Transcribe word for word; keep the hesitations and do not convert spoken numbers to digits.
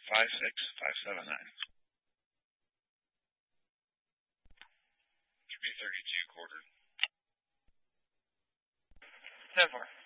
five six five seven nine. three thirty-two quarter. ten four.